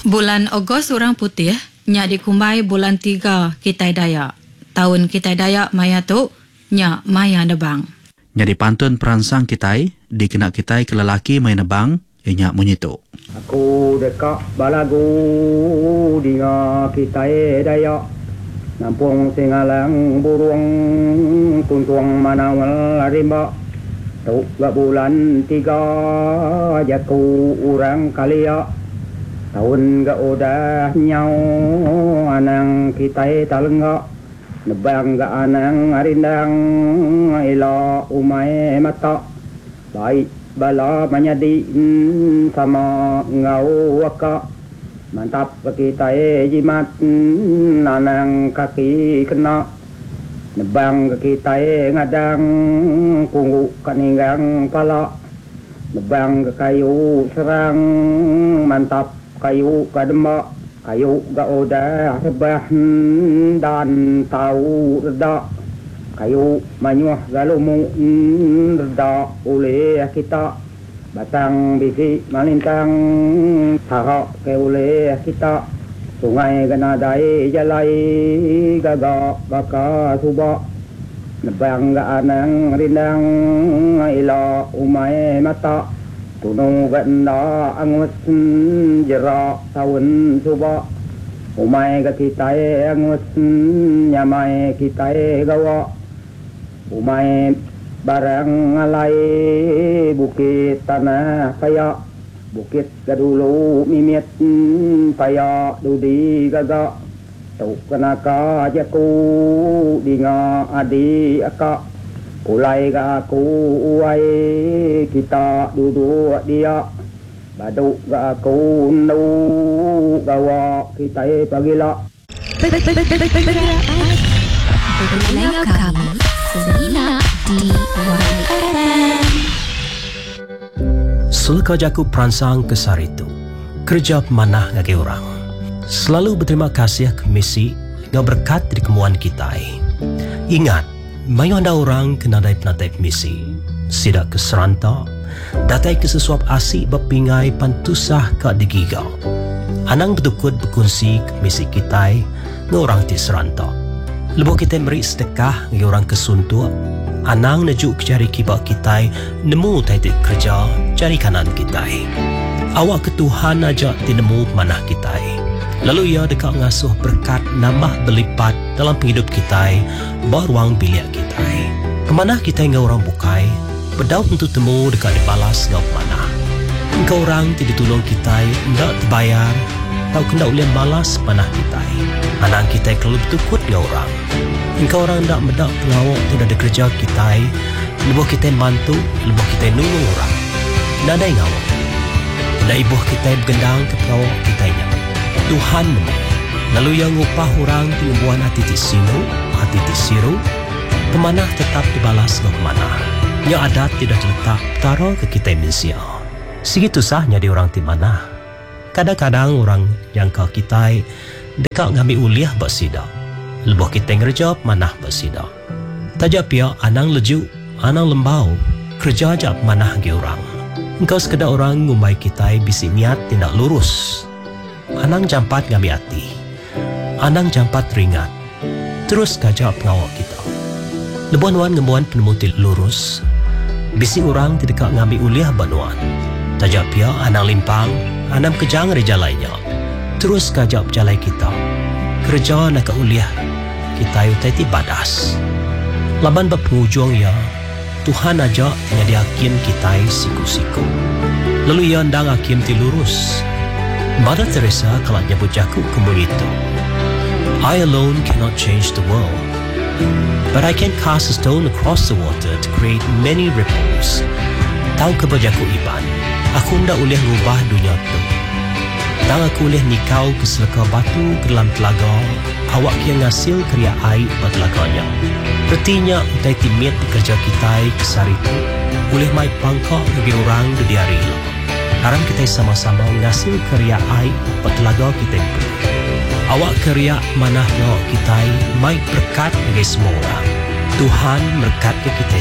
Bulan Ogos orang putih, nya dikumbai bulan 3 Kitai Dayak. Tahun Kitai Dayak maya tu, nya maya nebang. Nya dipantun peransang Kitai, dikena Kitai ke lelaki maya nebang, nya menyitu. Aku dekat balagu dinga Kitai Dayak. Nampung singalang burung tuntuang manawal rimba. Tu gak bulan 3 jaku orang kalia. Tahun gak udah nyau anang Kitai talengga. Nebang gak anang arindang ila umai mata. Baik bala menyadi sama ngau waka. Mantap Kitai jimat anang kaki kena. Nebang Kitai ngadang punggu kaninggang pala. Nebang kayu serang mantap kayu kadema. Kayu gak udah rebah dan tahu reda. Kayu manyuah galumu reda oleh kita. Batang bisi malintang tarak ke oleh kita. Sungai ganadai jalai gagak baka subak. Nebang gak anang rindang ila umai mata. Tunung ganda angus jerak tahun subak. Umai ke Kitai angus nyamai Kitai gawa. Umai barang alai bukit tanah kaya. Bukit gadulu mimit paya dudi gagak. Tuk kenaka jaku dinga adi akak. Ulai ga aku uai kita duduk dia. Baduk ga aku nu gawa Kitai pagila. Dengar kami Serina di YFM. Selaka jaku peransang kesar itu kerja pemanah ngake orang. Selalu berterima kasih ke misi ngau berkat dari kemuan Kitai. Ingat, mayu anda orang kena dari penatai misi. Sidak ke seranta, datai ke sesuap asik berpingai pantusah ke digigau. Anang bertukut berkongsi ke misi Kitai ngau orang ti seranta. Lebuh kita beri sedekah ngau orang kesuntuk. Anang najuk jari kibak Kitai nemu taitik kerja jari kanan Kitai. Awak ke Tuhan ajak tinemu manah Kitai. Lalu ia dekat ngasuh berkat nambah berlipat dalam penghidup Kitai baruang biliak Kitai. Pemanah Kitai ngau orang bukai berdaut untuk temu dekat dibalas ngau pemanah. Engkau orang tidak tolong Kitai ndak terbayar tau kena ulian balas panah Kitai. Anang Kitai kalau bertukut ngau orang. Engkau orang ndak medak pengawak tidak ada kerja Kitai. Lebuh Kitai bantu, lebuh Kitai nulung orang. Nadai ngawak. Ndak ibuh Kitai bergendang ke pengawak Kitainya. Tuhan memang. Lalu yang upah orang pengembuan hati tisinu, hati tisiru, pemanah tetap dibalas ke pemanah. Yang adat tidak terletak taruh ke Kitai Malaysia. Segitu sahnya di orang timanah. Kadang-kadang orang yang ke Kitai dekat ngambil uliah bersidak. Lebuh Kitai ngerja pemanah bersidak. Tajak pihak anang lejuk, anang lembau, kerja ajak pemanah ke orang. Engkau sekedar orang ngumbai Kitai bisi niat tindak lurus. Anang jampat ngambil hati. Anang jampat ringat. Terus kajak pengawak kita. Lebuan-wan ngemuan penemuti lurus. Bisi orang tidak ngambil uliah banuan. Tajak pihak anang limpang, anang kejang reja lainnya. Terus kajak jalai kita. Kerja nak uliah kita utai badas. Laban berpenghujung ya, Tuhan ajak nyadi hakim kita siku-siku. Lalu ia ndang hakim ti lurus. Mother Teresa kalau nyebut jaku kemun itu. I alone cannot change the world, but I can cast a stone across the water to create many ripples. Tahu kebajaku Iban, aku ndak boleh ngubah dunia tu. Dan aku boleh nikau ke selaka batu ke dalam telaga, awak yang ngasil kriya air pada telaganya. Bertinya utai timit kerja kita kesar itu, boleh mai pangkak bagi orang di hari lo. Haram kita sama-sama ngasil kriya air pada telaga kita itu. Awak kriya manah no kita mai berkat bagi semua orang. Tuhan berkat ke kita